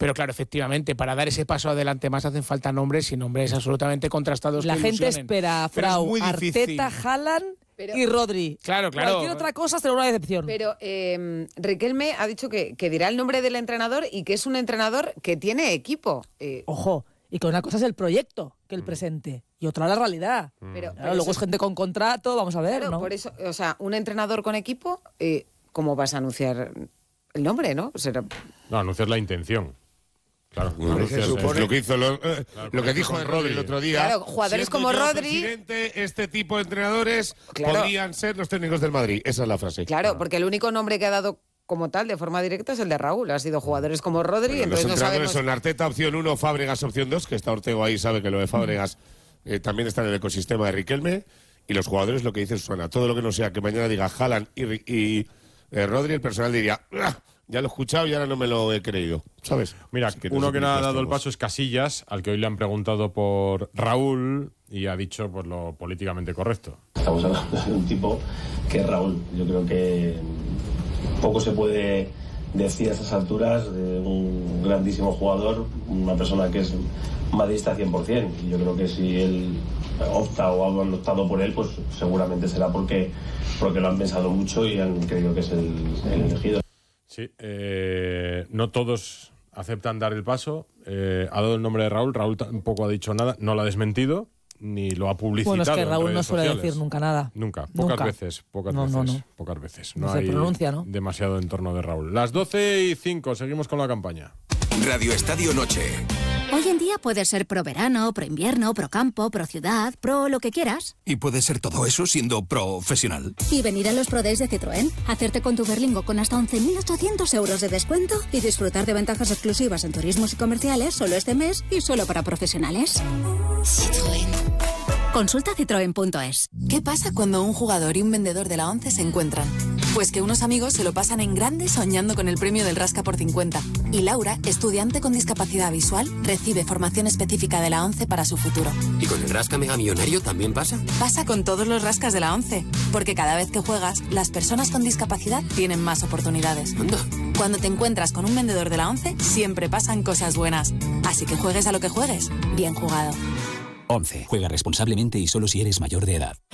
Pero claro, efectivamente, para dar ese paso adelante más hacen falta nombres y nombres absolutamente contrastados. La gente espera, Frau, Arteta, Haaland y Rodri. Claro. Cualquier otra cosa será una decepción. Pero Riquelme ha dicho que dirá el nombre del entrenador y que es un entrenador que tiene equipo. Ojo, y que una cosa es el proyecto, que el presente, y otra la realidad. Pero luego es gente con contrato, vamos a ver, claro, ¿no? Por eso, o sea, un entrenador con equipo, ¿cómo vas a anunciar el nombre, no? No, anunciar la intención. Claro, lo que hizo lo que dijo Rodri el otro día. Claro, jugadores como Rodri. Presidente, este tipo de entrenadores podrían ser los técnicos del Madrid. Esa es la frase. Claro, porque el único nombre que ha dado como tal, de forma directa, es el de Raúl. Ha sido jugadores como Rodri. Bueno, entonces los entrenadores no sabemos... son Arteta, opción 1, Fábregas, opción 2, que está Ortego ahí, sabe que lo de Fábregas también está en el ecosistema de Riquelme. Y los jugadores, lo que dice Susana, todo lo que no sea que mañana diga Haaland y Rodri, el personal diría, ya lo he escuchado y ahora no me lo he creído, ¿sabes? Mira, es que uno que no ha dado el paso paso es Casillas, al que hoy le han preguntado por Raúl y ha dicho pues lo políticamente correcto. Estamos hablando de un tipo que es Raúl. Yo creo que poco se puede decir a esas alturas de un grandísimo jugador, una persona que es madridista 100%. Y yo creo que si él opta o han optado por él, pues seguramente será porque lo han pensado mucho y han creído que es el elegido. Sí, no todos aceptan dar el paso. Ha dado el nombre de Raúl. Raúl tampoco ha dicho nada, no lo ha desmentido ni lo ha publicitado. Bueno, es que Raúl en no redes suele sociales. decir nunca nada. Nunca. Pocas veces. No se hay pronuncia, ¿no? demasiado en torno de Raúl. Las 12:05, seguimos con la campaña. Radio Estadio Noche. Hoy en día puedes ser pro verano, pro invierno, pro campo, pro ciudad, pro lo que quieras. Y puedes ser todo eso siendo profesional. Y venir a los Pro Days de Citroën, hacerte con tu Berlingo con hasta 11.800 euros de descuento y disfrutar de ventajas exclusivas en turismos y comerciales solo este mes y solo para profesionales. Citroën. Consulta citroen.es. ¿Qué pasa cuando un jugador y un vendedor de la ONCE se encuentran? Pues que unos amigos se lo pasan en grande soñando con el premio del Rasca por 50. Y Laura, estudiante con discapacidad visual, recibe formación específica de la ONCE para su futuro. ¿Y con el Rasca Mega Millonario también pasa? Pasa con todos los rascas de la ONCE, porque cada vez que juegas, las personas con discapacidad tienen más oportunidades. Anda. Cuando te encuentras con un vendedor de la ONCE, siempre pasan cosas buenas. Así que juegues a lo que juegues, bien jugado. 11. Juega responsablemente y solo si eres mayor de edad.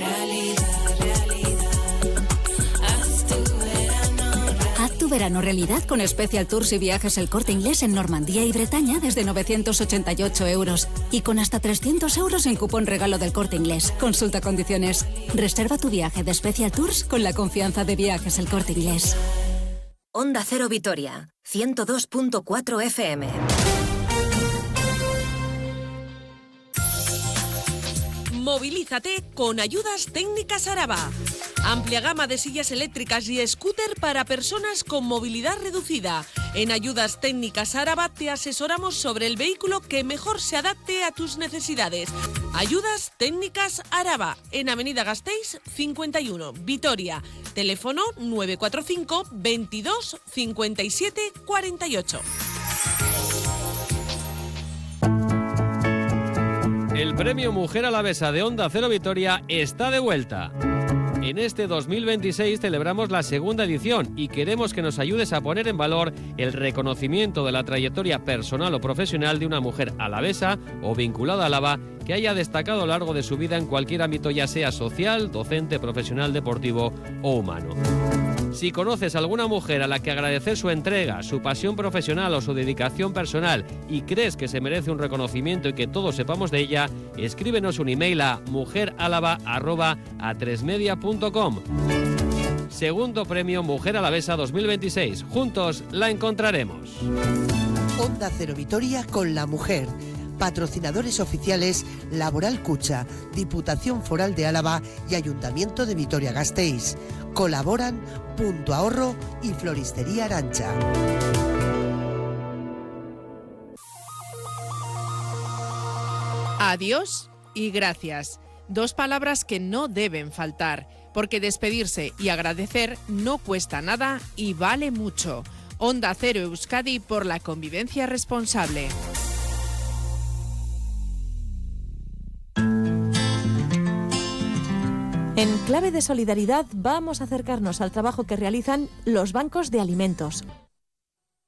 Haz tu verano realidad con Special Tours y Viajes El Corte Inglés en Normandía y Bretaña desde 988 euros. Y con hasta 300 euros en cupón regalo del Corte Inglés. Consulta condiciones. Reserva tu viaje de Special Tours con la confianza de Viajes El Corte Inglés. Onda Cero Vitoria, 102.4 FM. Movilízate con Ayudas Técnicas Araba. Amplia gama de sillas eléctricas y scooter para personas con movilidad reducida. En Ayudas Técnicas Araba te asesoramos sobre el vehículo que mejor se adapte a tus necesidades. Ayudas Técnicas Araba, en Avenida Gasteiz 51, Vitoria. Teléfono 945 22 57 48. El premio Mujer Alavesa de Onda Cero Vitoria está de vuelta. En este 2026 celebramos la segunda edición y queremos que nos ayudes a poner en valor el reconocimiento de la trayectoria personal o profesional de una mujer alavesa o vinculada a Álava que haya destacado a lo largo de su vida en cualquier ámbito, ya sea social, docente, profesional, deportivo o humano. Si conoces a alguna mujer a la que agradecer su entrega, su pasión profesional o su dedicación personal y crees que se merece un reconocimiento y que todos sepamos de ella, escríbenos un email a mujeralava@atresmedia.com. Segundo premio Mujer Alavesa 2026. Juntos la encontraremos. Onda Cero Vitoria con la mujer. Patrocinadores oficiales Laboral Cucha, Diputación Foral de Álava y Ayuntamiento de Vitoria-Gasteiz. Colaboran Punto Ahorro y Floristería Arantxa. Adiós y gracias. Dos palabras que no deben faltar, porque despedirse y agradecer no cuesta nada y vale mucho. Onda Cero Euskadi por la convivencia responsable. En clave de solidaridad vamos a acercarnos al trabajo que realizan los bancos de alimentos.